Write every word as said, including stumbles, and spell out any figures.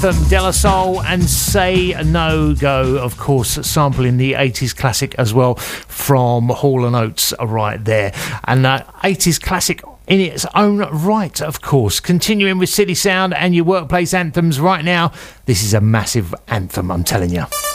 anthem, De La Soul and Say No Go, of course, sampling the eighties classic as well from Hall and Oates right there. And uh, eighties classic in its own right, of course. Continuing with City Sound and your workplace anthems right now, this is a massive anthem, I'm telling you.